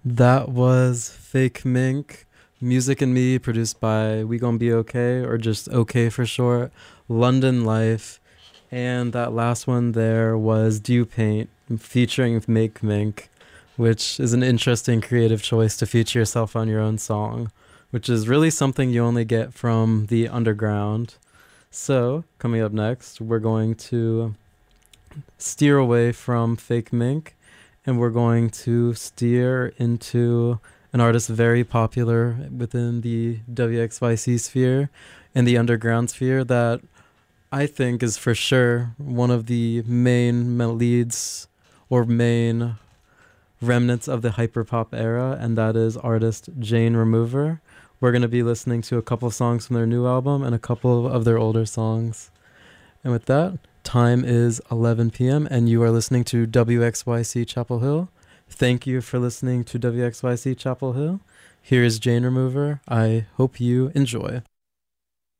That was Fake Mink, Music and Me, produced by We Gon' Be Okay, or just OK for short, London Life, and that last one there was Dew Paint, featuring Make Mink, which is an interesting creative choice to feature yourself on your own song, which is really something you only get from the underground. So, coming up next, we're going to steer away from Fake Mink and we're going to steer into an artist very popular within the WXYC sphere and the underground sphere that I think is for sure one of the main leads or main remnants of the hyperpop era, and that is artist Jane Remover. We're going to be listening to a couple songs from their new album and a couple of their older songs. And with that, time is 11 p.m. and you are listening to WXYC Chapel Hill. Thank you for listening to WXYC Chapel Hill. Here is Jane Remover. I hope you enjoy.